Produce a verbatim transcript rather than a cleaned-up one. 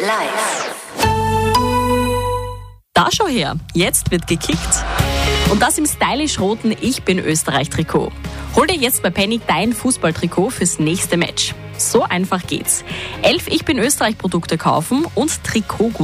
Live. Da schau her, jetzt wird gekickt. Und das im stylisch roten Ich bin Österreich-Trikot. Hol dir jetzt bei Penny dein Fußballtrikot fürs nächste Match. So einfach geht's. Elf Ich bin Österreich-Produkte kaufen und Trikot